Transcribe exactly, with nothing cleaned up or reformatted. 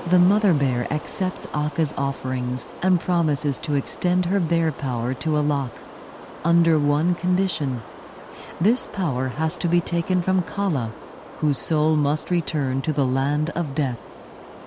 The mother bear accepts Akka's offerings and promises to extend her bear power to Alak, under one condition. This power has to be taken from Kala, whose soul must return to the land of death.